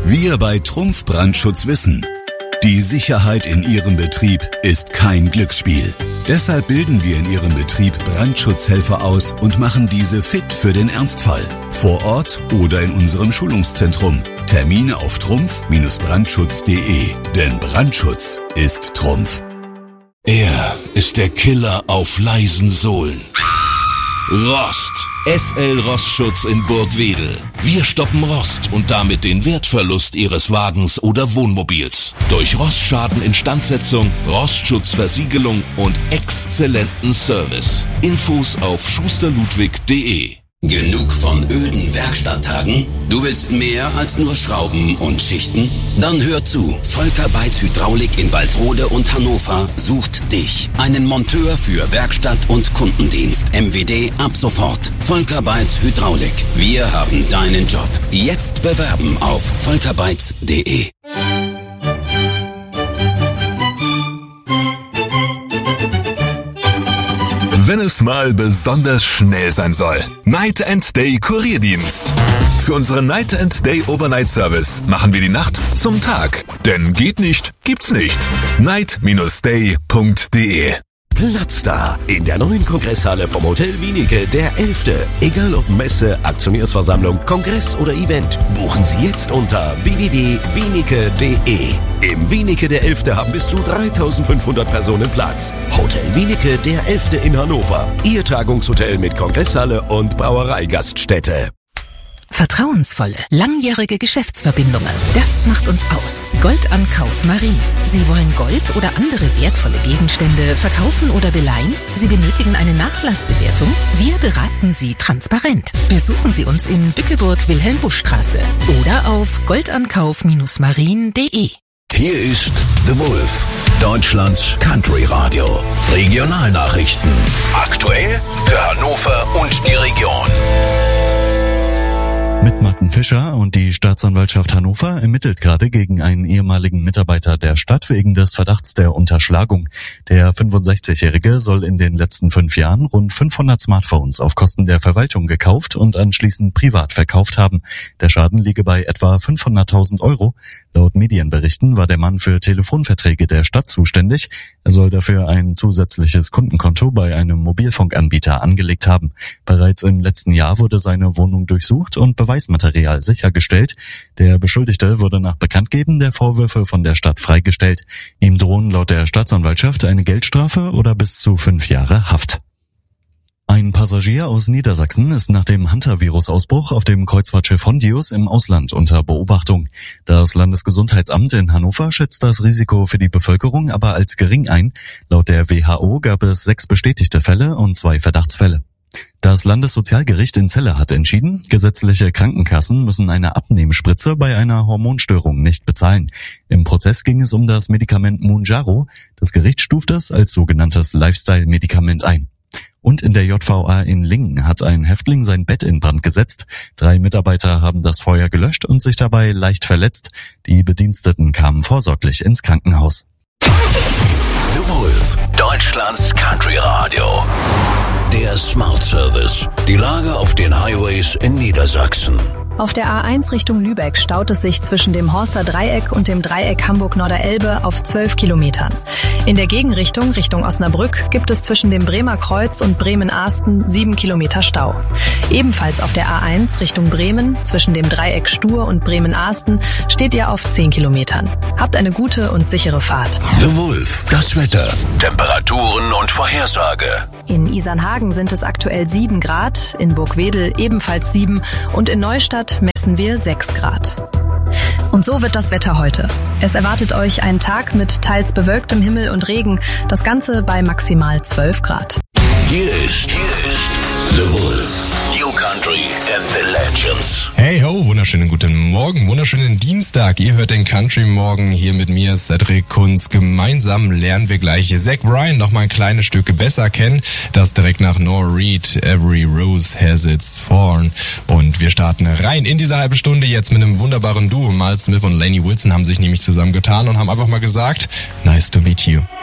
Wir bei Trumpf Brandschutz wissen, die Sicherheit in Ihrem Betrieb ist kein Glücksspiel. Deshalb bilden wir in Ihrem Betrieb Brandschutzhelfer aus und machen diese fit für den Ernstfall. Vor Ort oder in unserem Schulungszentrum. Termine auf trumpf-brandschutz.de. Denn Brandschutz ist Trumpf. Er ist der Killer auf leisen Sohlen. Rost. SL Rostschutz in Burgwedel. Wir stoppen Rost und damit den Wertverlust Ihres Wagens oder Wohnmobils. Durch Rostschaden Instandsetzung, Rostschutzversiegelung und exzellenten Service. Infos auf schusterludwig.de. Genug von öden Werkstatttagen? Du willst mehr als nur Schrauben und Schichten? Dann hör zu. Volker Beitz Hydraulik in Walsrode und Hannover sucht dich. Einen Monteur für Werkstatt und Kundendienst. MWD ab sofort. Volker Beitz Hydraulik. Wir haben deinen Job. Jetzt bewerben auf volkerbeitz.de. Wenn es mal besonders schnell sein soll. Night and Day Kurierdienst. Für unseren Night and Day Overnight Service machen wir die Nacht zum Tag. Denn geht nicht, gibt's nicht. night-day.de. Platz da in der neuen Kongresshalle vom Hotel Wienicke, der 11. Egal ob Messe, Aktionärsversammlung, Kongress oder Event, buchen Sie jetzt unter www.wienicke.de. Im Wienicke der 11. haben bis zu 3500 Personen Platz. Hotel Wienicke der 11. in Hannover. Ihr Tagungshotel mit Kongresshalle und Brauereigaststätte. Vertrauensvolle, langjährige Geschäftsverbindungen. Das macht uns aus. Goldankauf Marien. Sie wollen Gold oder andere wertvolle Gegenstände verkaufen oder beleihen? Sie benötigen eine Nachlassbewertung? Wir beraten Sie transparent. Besuchen Sie uns in Bückeburg-Wilhelm-Busch-Straße oder auf goldankauf-marien.de. Hier ist The Wolf, Deutschlands Country Radio. Regionalnachrichten. Aktuell für Hannover und die Region. Mit Martin Fischer und die Staatsanwaltschaft Hannover ermittelt gerade gegen einen ehemaligen Mitarbeiter der Stadt wegen des Verdachts der Unterschlagung. Der 65-Jährige soll in den letzten 5 Jahren rund 500 Smartphones auf Kosten der Verwaltung gekauft und anschließend privat verkauft haben. Der Schaden liege bei etwa 500.000 Euro. Laut Medienberichten war der Mann für Telefonverträge der Stadt zuständig. Er soll dafür ein zusätzliches Kundenkonto bei einem Mobilfunkanbieter angelegt haben. Bereits im letzten Jahr wurde seine Wohnung durchsucht und Beweismaterial sichergestellt. Der Beschuldigte wurde nach Bekanntgeben der Vorwürfe von der Stadt freigestellt. Ihm drohen laut der Staatsanwaltschaft eine Geldstrafe oder bis zu 5 Jahre Haft. Ein Passagier aus Niedersachsen ist nach dem Hunter-Virus-Ausbruch auf dem Kreuzfahrtschiff Hondius im Ausland unter Beobachtung. Das Landesgesundheitsamt in Hannover schätzt das Risiko für die Bevölkerung aber als gering ein. Laut der WHO gab es 6 bestätigte Fälle und 2 Verdachtsfälle. Das Landessozialgericht in Celle hat entschieden, gesetzliche Krankenkassen müssen eine Abnehmspritze bei einer Hormonstörung nicht bezahlen. Im Prozess ging es um das Medikament Mounjaro. Das Gericht stuft es als sogenanntes Lifestyle-Medikament ein. Und in der JVA in Lingen hat ein Häftling sein Bett in Brand gesetzt. 3 Mitarbeiter haben das Feuer gelöscht und sich dabei leicht verletzt. Die Bediensteten kamen vorsorglich ins Krankenhaus. The Wolf, Deutschlands Country Radio. Der Smart Service. Die Lage auf den Highways in Niedersachsen. Auf der A1 Richtung Lübeck staut es sich zwischen dem Horster Dreieck und dem Dreieck Hamburg-Norderelbe auf 12 Kilometern. In der Gegenrichtung, Richtung Osnabrück, gibt es zwischen dem Bremer Kreuz und Bremen-Ahsten 7 Kilometer Stau. Ebenfalls auf der A1 Richtung Bremen, zwischen dem Dreieck Stur und Bremen-Ahsten, steht ihr auf 10 Kilometern. Habt eine gute und sichere Fahrt. The Wolf, das Wetter, Temperaturen und Vorhersage. In Isernhagen sind es aktuell 7 Grad, in Burgwedel ebenfalls 7 und in Neustadt messen wir 6 Grad. Und so wird das Wetter heute. Es erwartet euch ein Tag mit teils bewölktem Himmel und Regen, das Ganze bei maximal 12 Grad. Hier ist The Wolf, New Country and the Legends. Hey ho, wunderschönen guten Morgen, wunderschönen Dienstag. Ihr hört den Country Morgen hier mit mir, Cedric Kunz. Gemeinsam lernen wir gleich Zach Bryan noch mal ein kleines Stück besser kennen. Das direkt nach Nora Reed, Every Rose Has Its Thorn. Und wir starten rein in diese halbe Stunde jetzt mit einem wunderbaren Duo. Miles Smith und Lainey Wilson haben sich nämlich zusammengetan und haben einfach mal gesagt, nice to meet you.